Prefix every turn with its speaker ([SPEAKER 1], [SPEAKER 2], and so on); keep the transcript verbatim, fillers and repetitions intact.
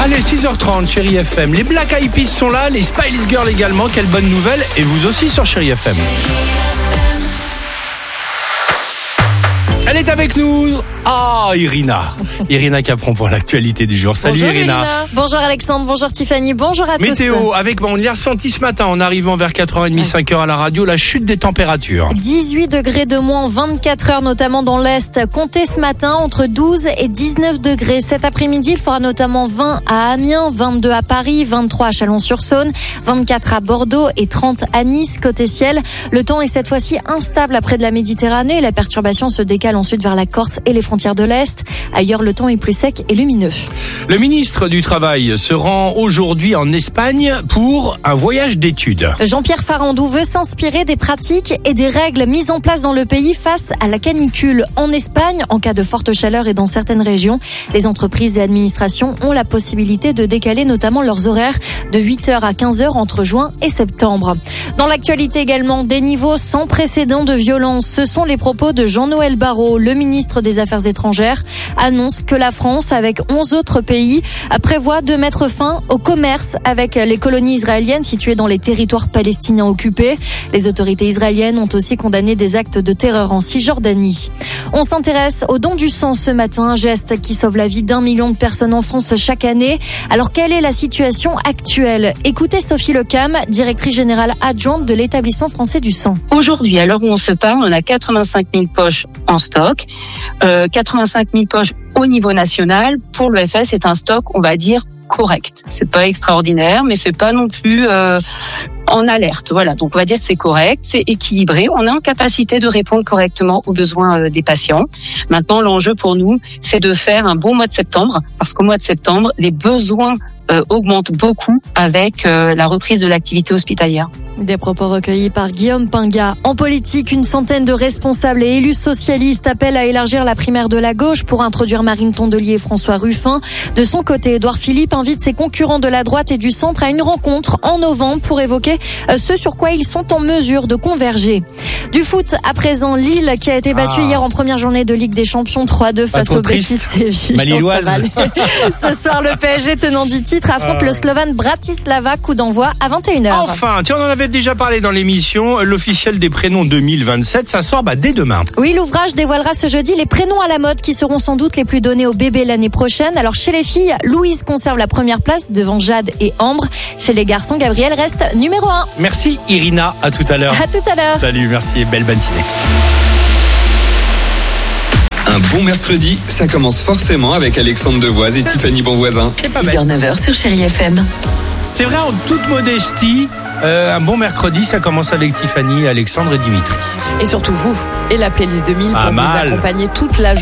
[SPEAKER 1] Allez, six heures trente, Chérie F M. Les Black Eyed Peas sont là, les Spice Girls également. Quelle bonne nouvelle. Et vous aussi sur Chérie F M. Elle est avec nous. Ah, Irina. Irina Capron pour l'actualité du jour. Salut
[SPEAKER 2] bonjour,
[SPEAKER 1] Irina.
[SPEAKER 2] Irina. Bonjour Alexandre, bonjour Tiffany, bonjour à
[SPEAKER 1] Météo,
[SPEAKER 2] tous.
[SPEAKER 1] Météo, avec moi, on l'a ressenti ce matin en arrivant vers quatre heures trente, cinq heures à la radio, la chute des températures.
[SPEAKER 2] dix-huit degrés de moins en vingt-quatre heures, notamment dans l'Est. Comptez ce matin entre douze et dix-neuf degrés. Cet après-midi, il fera notamment vingt à Amiens, vingt-deux à Paris, vingt-trois à Chalon-sur-Saône, vingt-quatre à Bordeaux et trente à Nice. Côté ciel, le temps est cette fois-ci instable après de la Méditerranée. La perturbation se décale ensuite vers la Corse et les frontières de l'Est. Ailleurs, le temps est plus sec et lumineux.
[SPEAKER 1] Le ministre du Travail se rend aujourd'hui en Espagne pour un voyage d'études.
[SPEAKER 2] Jean-Pierre Farandou veut s'inspirer des pratiques et des règles mises en place dans le pays face à la canicule. En Espagne, en cas de forte chaleur et dans certaines régions, les entreprises et administrations ont la possibilité de décaler notamment leurs horaires de huit heures à quinze heures entre juin et septembre. Dans l'actualité également, des niveaux sans précédent de violence. Ce sont les propos de Jean-Noël Barrot, le ministre des Affaires étrangères, annonce que la France, avec onze autres pays, prévoit de mettre fin au commerce avec les colonies israéliennes situées dans les territoires palestiniens occupés. Les autorités israéliennes ont aussi condamné des actes de terreur en Cisjordanie. On s'intéresse au don du sang ce matin, un geste qui sauve la vie d'un million de personnes en France chaque année. Alors quelle est la situation actuelle? Écoutez Sophie Lecam, directrice générale adjointe de l'établissement français du sang.
[SPEAKER 3] Aujourd'hui, à l'heure où on se parle, on a quatre-vingt-cinq mille poches en stock, euh, quatre-vingt-cinq mille poches au niveau national. Pour l'E F S, c'est un stock, on va dire, correct. C'est pas extraordinaire, mais c'est pas non plus euh, en alerte. Voilà, donc on va dire que c'est correct, c'est équilibré. On est en capacité de répondre correctement aux besoins euh, des patients. Maintenant, l'enjeu pour nous, c'est de faire un bon mois de septembre, parce qu'au mois de septembre, les besoins euh, augmentent beaucoup avec euh, la reprise de l'activité hospitalière.
[SPEAKER 2] Des propos recueillis par Guillaume Pinga. En politique, une centaine de responsables et élus socialistes appellent à élargir la primaire de la gauche pour introduire Marine Tondelier et François Ruffin. De son côté, Édouard Philippe invite ses concurrents de la droite et du centre à une rencontre en novembre pour évoquer ce sur quoi ils sont en mesure de converger. Du foot, à présent, Lille qui a été battue ah. hier en première journée de Ligue des Champions trois à deux face au Betis Séville.
[SPEAKER 1] Malilloise.
[SPEAKER 2] Ce soir, le P S G, tenant du titre, affronte ah. le Slovane Bratislava, coup d'envoi à vingt et une heures.
[SPEAKER 1] Enfin, tu en avais déjà parlé dans l'émission, l'officiel des prénoms deux mille vingt-sept, ça sort bah, dès demain.
[SPEAKER 2] Oui, l'ouvrage dévoilera ce jeudi les prénoms à la mode qui seront sans doute les plus donnés aux bébés l'année prochaine. Alors chez les filles, Louise conserve la première place devant Jade et Ambre. Chez les garçons, Gabriel reste numéro un.
[SPEAKER 1] Merci Irina, à tout à l'heure.
[SPEAKER 2] À tout à l'heure.
[SPEAKER 1] Salut, merci et belle matinée.
[SPEAKER 4] Un bon mercredi, ça commence forcément avec Alexandre Devoise et Tiffany Bonvoisin.
[SPEAKER 5] six heures neuf heures sur Chérie F M.
[SPEAKER 1] C'est vrai, en toute modestie, euh, un bon mercredi, ça commence avec Tiffany, Alexandre et Dimitri.
[SPEAKER 6] Et surtout vous, et la playlist de mille
[SPEAKER 1] ah,
[SPEAKER 6] pour
[SPEAKER 1] mal.
[SPEAKER 6] vous accompagner toute la journée.